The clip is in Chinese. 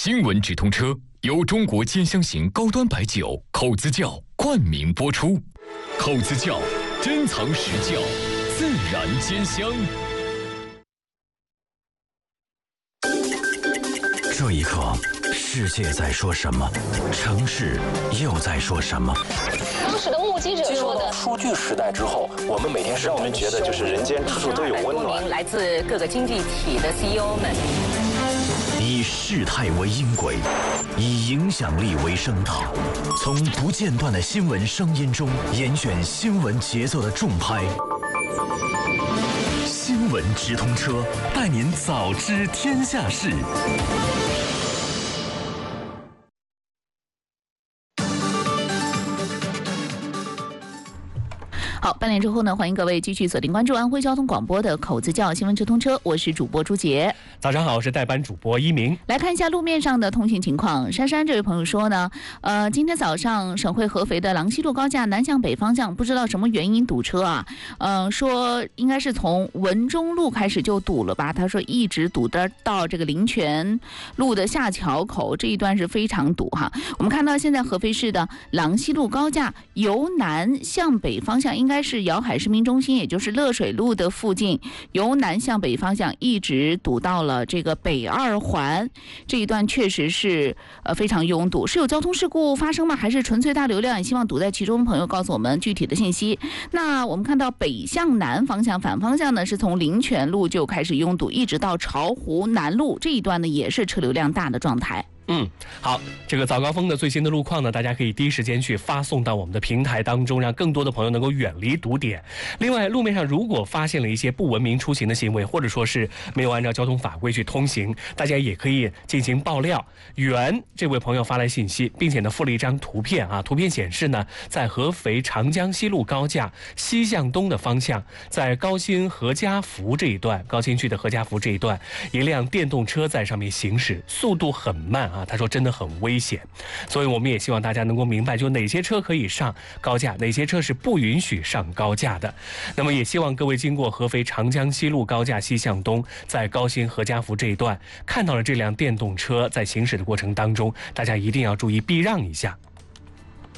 新闻直通车由中国兼香型高端白酒口子窖冠名播出。口子窖，珍藏实窖，自然兼香。 这一刻，世界在说什么？城市又在说什么？ 当时的目击者说的， 数据时代之后，我们每天让我们觉得就是人间处处都有温暖。 来自各个经济体的 CEO 们， 以事态为音轨，以影响力为声塔，从不间断的新闻声音中严选新闻节奏的重拍。新闻直通车，带您早知天下事。 好，半点之后呢，欢迎各位继续锁定关注安徽交通广播的口子窖新闻直通车，我是主播朱杰。 早上好，我是代班主播一鸣。 来看一下路面上的通行情况。珊珊这位朋友说呢，今天早上省会合肥的郎西路高架南向北方向，不知道什么原因堵车啊，说应该是从文中路开始就堵了吧？他说一直堵得到这个灵泉路的下桥口这一段是非常堵哈。我们看到现在合肥市的郎西路高架由南向北方向应该是瑶海市民中心，也就是乐水路的附近，由南向北方向一直堵到了这个北二环这一段，确实是非常拥堵。是有交通事故发生吗？还是纯粹大流量？也希望堵在其中的朋友告诉我们具体的信息。那我们看到北向南方向反方向呢，是从灵泉路就开始拥堵，一直到巢湖南路这一段呢，也是车流量大的状态。 好，这个早高峰的最新的路况呢，大家可以第一时间去发送到我们的平台当中，让更多的朋友能够远离堵点。另外，路面上如果发现了一些不文明出行的行为，或者说是没有按照交通法规去通行，大家也可以进行爆料。袁这位朋友发来信息，并且呢附了一张图片啊，图片显示呢，在合肥长江西路高架西向东的方向，在高新何家福这一段，高新区的何家福这一段，一辆电动车在上面行驶，速度很慢啊，他说真的很危险，所以我们也希望大家能够明白，就哪些车可以上高架，哪些车是不允许上高架的。那么也希望各位经过合肥长江西路高架西向东，在高新何家福这一段看到了这辆电动车在行驶的过程当中，大家一定要注意避让一下。